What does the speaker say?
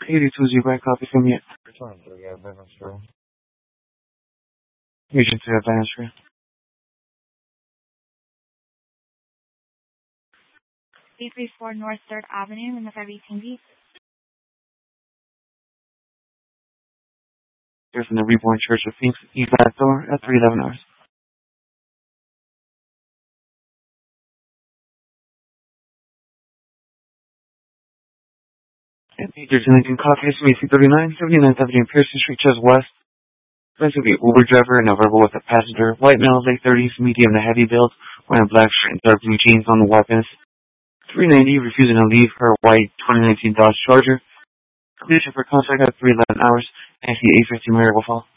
82 back copy from you. Agent to advance for 834 North 3rd Avenue in the 518B. Here from the Reborn Church of Phoenix, East Back Door at 311 hours. There's a Lincoln Coffee, SMAC 39, 79th Avenue, Pearson Street, just west. This will be Uber driver and a verbal with a passenger. White male, late 30s, medium to heavy build, wearing black shirt and dark blue jeans on the weapons. 390, refusing to leave her white 2019 Dodge Charger. Condition for contact at 311 hours, and the 850 Marigold Fall.